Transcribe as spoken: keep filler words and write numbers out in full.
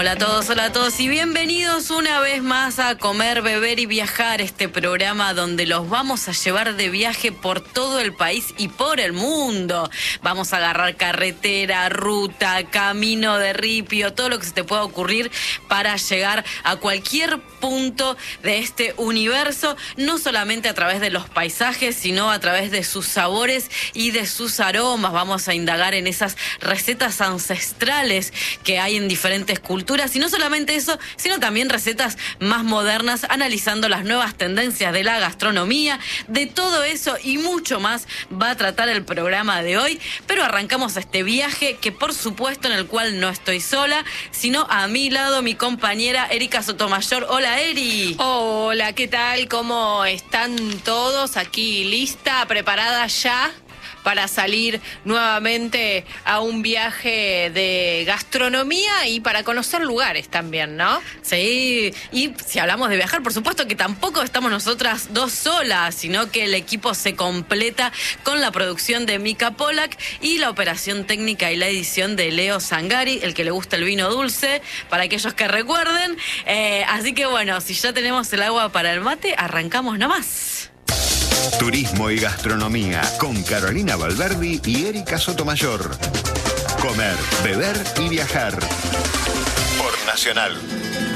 Hola a todos, hola a todos y bienvenidos una vez más a Comer, Beber y Viajar, este programa donde los vamos a llevar de viaje por todo el país y por el mundo. Vamos a agarrar carretera, ruta, camino de ripio, todo lo que se te pueda ocurrir para llegar a cualquier punto de este universo, no solamente a través de los paisajes, sino a través de sus sabores y de sus aromas. Vamos a indagar en esas recetas ancestrales que hay en diferentes culturas. Y no solamente eso, sino también recetas más modernas, analizando las nuevas tendencias de la gastronomía. De todo eso y mucho más va a tratar el programa de hoy. Pero arrancamos este viaje que, por supuesto, en el cual no estoy sola, sino a mi lado mi compañera Erika Sotomayor. Hola, Eri. Hola, ¿qué tal? ¿Cómo están todos? Aquí lista, preparada ya para salir nuevamente a un viaje de gastronomía y para conocer lugares también, ¿no? Sí, y si hablamos de viajar, por supuesto que tampoco estamos nosotras dos solas, sino que el equipo se completa con la producción de Mika Polak y la operación técnica y la edición de Leo Zangari, el que le gusta el vino dulce, para aquellos que recuerden. Eh, así que bueno, si ya tenemos el agua para el mate, arrancamos nomás. Turismo y gastronomía con Carolina Valverdi y Erika Sotomayor. Comer, beber y viajar por Nacional.